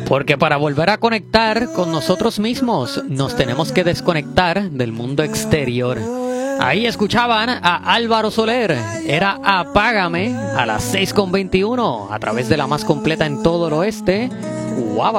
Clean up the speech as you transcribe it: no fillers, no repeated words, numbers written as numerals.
Porque para volver a conectar con nosotros mismos, nos tenemos que desconectar del mundo exterior. Ahí escuchaban a Álvaro Soler, era Apágame, a las 6:21, a través de la más completa en todo el oeste, Guava.